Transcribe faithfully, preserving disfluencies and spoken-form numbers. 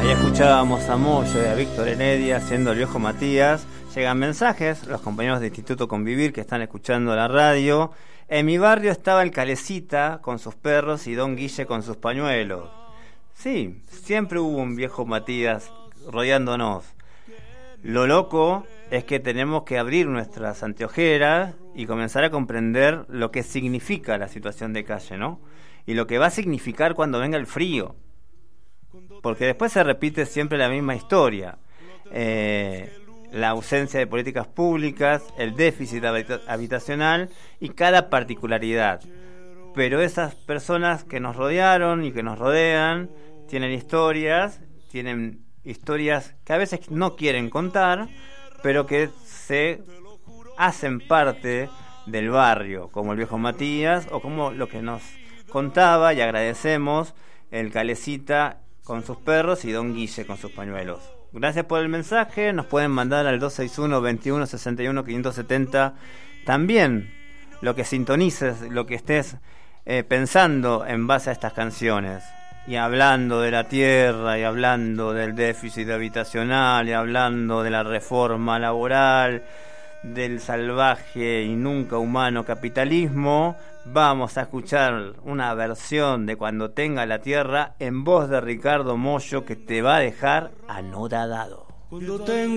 Ahí escuchábamos a Moyo y a Víctor Heredia haciendo El Viejo Matías. Llegan mensajes, los compañeros de Instituto Convivir que están escuchando la radio. En mi barrio estaba el Calecita con sus perros y Don Guille con sus pañuelos. Sí, siempre hubo un Viejo Matías rodeándonos. Lo loco es que tenemos que abrir nuestras anteojeras y comenzar a comprender lo que significa la situación de calle, ¿no? Y lo que va a significar cuando venga el frío. Porque después se repite siempre la misma historia. Eh, la ausencia de políticas públicas, el déficit habita- habitacional y cada particularidad. Pero esas personas que nos rodearon y que nos rodean tienen historias, tienen historias que a veces no quieren contar, pero que se hacen parte del barrio, como el Viejo Matías o como lo que nos contaba y agradecemos el Calecita con sus perros y Don Guille con sus pañuelos. Gracias por el mensaje, nos pueden mandar al dos seis uno, veintiuno sesenta y uno, quinientos setenta también lo que sintonices, lo que estés eh, pensando en base a estas canciones. Y hablando de la tierra, y hablando del déficit habitacional, y hablando de la reforma laboral, del salvaje y nunca humano capitalismo, vamos a escuchar una versión de Cuando tenga la tierra en voz de Ricardo Mollo que te va a dejar anodadado. Cuando tenga